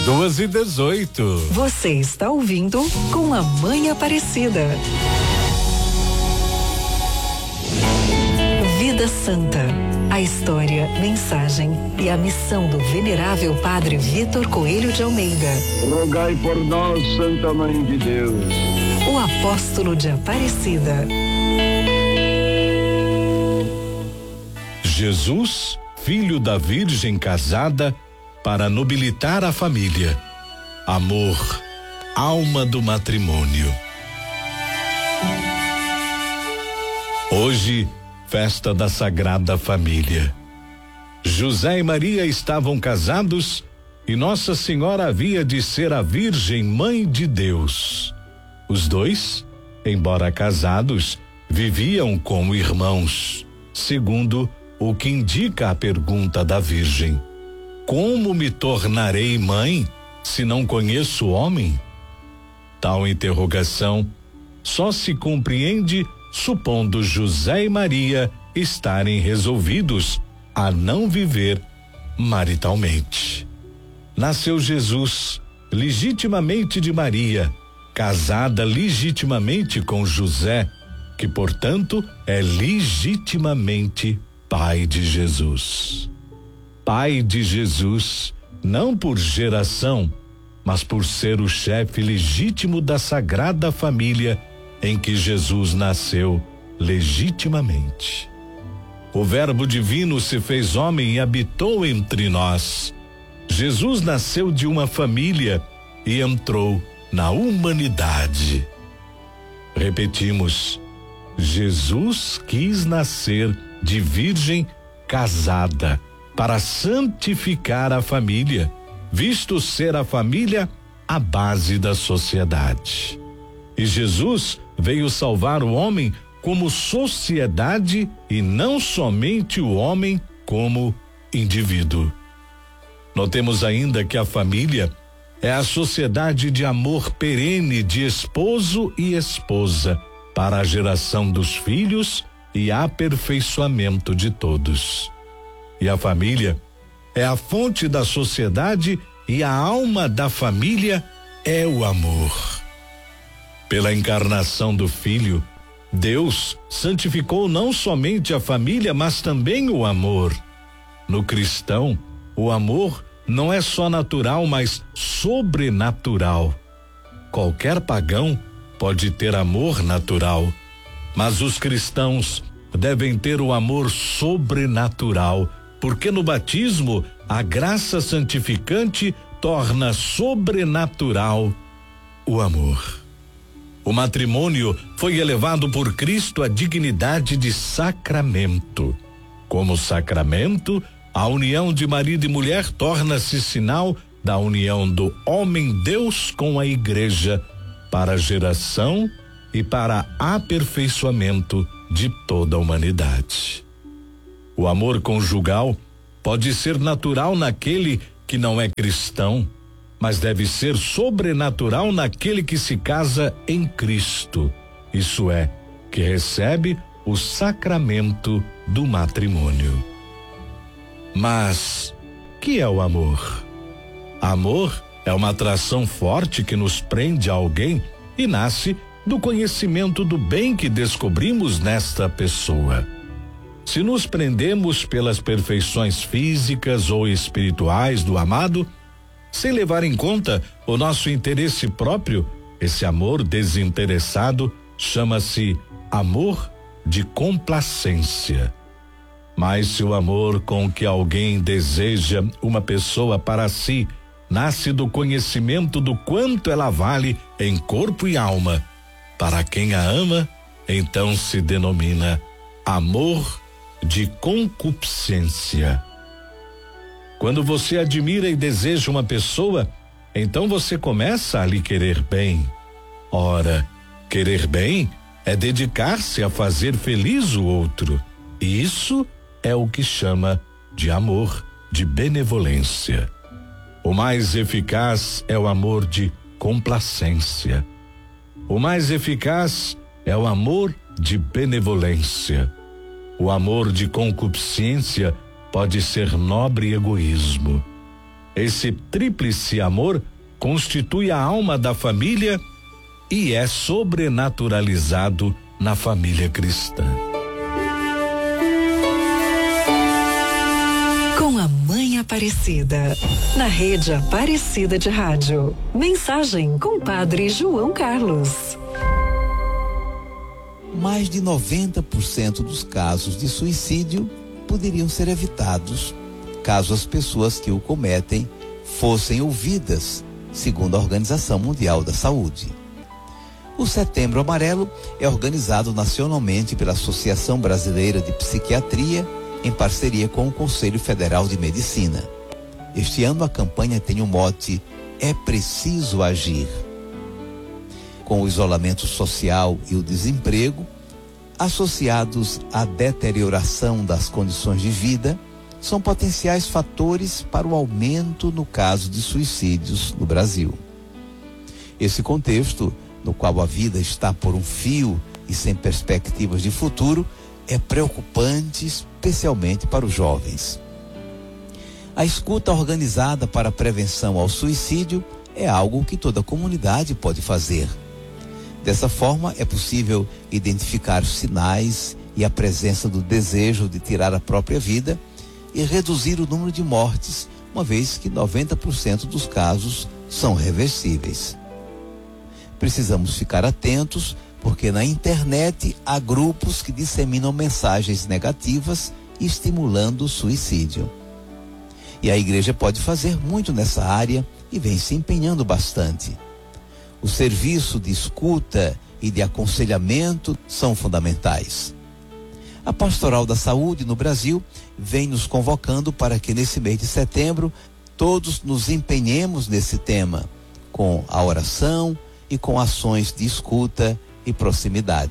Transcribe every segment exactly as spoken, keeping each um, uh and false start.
Duas e dezoito. Você está ouvindo Com a Mãe Aparecida. Vida Santa. A história, mensagem e a missão do venerável Padre Vitor Coelho de Almeida. Rogai por nós, Santa Mãe de Deus. O apóstolo de Aparecida. Jesus, filho da Virgem casada, para nobilitar a família. Amor, alma do matrimônio. Hoje, festa da Sagrada Família. José e Maria estavam casados e Nossa Senhora havia de ser a Virgem Mãe de Deus. Os dois, embora casados, viviam como irmãos, segundo o que indica a pergunta da Virgem: como me tornarei mãe se não conheço homem? Tal interrogação só se compreende supondo José e Maria estarem resolvidos a não viver maritalmente. Nasceu Jesus, legitimamente de Maria, casada legitimamente com José, que portanto é legitimamente pai de Jesus. Pai de Jesus, não por geração, mas por ser o chefe legítimo da Sagrada Família em que Jesus nasceu legitimamente. O Verbo Divino se fez homem e habitou entre nós. Jesus nasceu de uma família e entrou na humanidade. Repetimos, Jesus quis nascer de virgem casada para santificar a família, visto ser a família a base da sociedade. E Jesus veio salvar o homem como sociedade e não somente o homem como indivíduo. Notemos ainda que a família é a sociedade de amor perene de esposo e esposa para a geração dos filhos e aperfeiçoamento de todos. E a família é a fonte da sociedade e a alma da família é o amor. Pela encarnação do Filho, Deus santificou não somente a família, mas também o amor. No cristão, o amor não é só natural, mas sobrenatural. Qualquer pagão pode ter amor natural, mas os cristãos devem ter o amor sobrenatural, porque no batismo a graça santificante torna sobrenatural o amor. O matrimônio foi elevado por Cristo à dignidade de sacramento. Como sacramento, a união de marido e mulher torna-se sinal da união do homem-Deus com a Igreja para a geração e para aperfeiçoamento de toda a humanidade. O amor conjugal pode ser natural naquele que não é cristão, mas deve ser sobrenatural naquele que se casa em Cristo, isso é, que recebe o sacramento do matrimônio. Mas, que é o amor? Amor é uma atração forte que nos prende a alguém e nasce do conhecimento do bem que descobrimos nesta pessoa. Se nos prendemos pelas perfeições físicas ou espirituais do amado, sem levar em conta o nosso interesse próprio, esse amor desinteressado chama-se amor de complacência. Mas se o amor com que alguém deseja uma pessoa para si nasce do conhecimento do quanto ela vale em corpo e alma, para quem a ama, então se denomina amor de concupiscência. Quando você admira e deseja uma pessoa, então você começa a lhe querer bem. Ora, querer bem é dedicar-se a fazer feliz o outro. E isso é o que chama de amor, de benevolência. O mais eficaz é o amor de complacência. O mais eficaz é o amor de benevolência. O amor de concupiscência pode ser nobre egoísmo. Esse tríplice amor constitui a alma da família e é sobrenaturalizado na família cristã. Com a Mãe Aparecida, na Rede Aparecida de Rádio. Mensagem com Padre João Carlos. Mais de noventa por cento dos casos de suicídio poderiam ser evitados caso as pessoas que o cometem fossem ouvidas, segundo a Organização Mundial da Saúde. O Setembro Amarelo é organizado nacionalmente pela Associação Brasileira de Psiquiatria, em parceria com o Conselho Federal de Medicina. Este ano a campanha tem o mote "É preciso agir". Com o isolamento social e o desemprego, associados à deterioração das condições de vida, são potenciais fatores para o aumento no caso de suicídios no Brasil. Esse contexto, no qual a vida está por um fio e sem perspectivas de futuro, é preocupante, especialmente para os jovens. A escuta organizada para a prevenção ao suicídio é algo que toda a comunidade pode fazer. Dessa forma, é possível identificar os sinais e a presença do desejo de tirar a própria vida e reduzir o número de mortes, uma vez que noventa por cento dos casos são reversíveis. Precisamos ficar atentos, porque na internet há grupos que disseminam mensagens negativas estimulando o suicídio. E a igreja pode fazer muito nessa área e vem se empenhando bastante. O serviço de escuta e de aconselhamento são fundamentais. A Pastoral da Saúde no Brasil vem nos convocando para que nesse mês de setembro todos nos empenhemos nesse tema, com a oração e com ações de escuta e proximidade.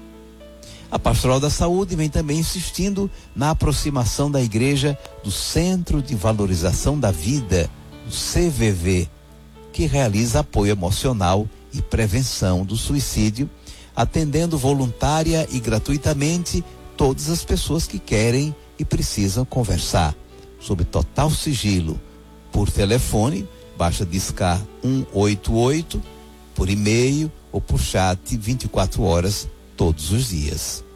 A Pastoral da Saúde vem também insistindo na aproximação da igreja do Centro de Valorização da Vida, o C V V, que realiza apoio emocional e prevenção do suicídio, atendendo voluntária e gratuitamente todas as pessoas que querem e precisam conversar, sob total sigilo, por telefone, basta discar um oito oito, por e-mail ou por chat vinte e quatro horas todos os dias.